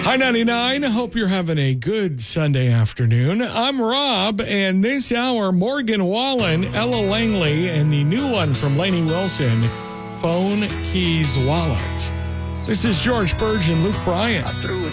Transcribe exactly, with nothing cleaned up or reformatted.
Hi, ninety-nine. Hope you're having a good Sunday afternoon. I'm Rob, and this hour, Morgan Wallen, Ella Langley, and the new one from Lainey Wilson, Phone Keys Wallet. This is George Burge and Luke Bryan. I threw it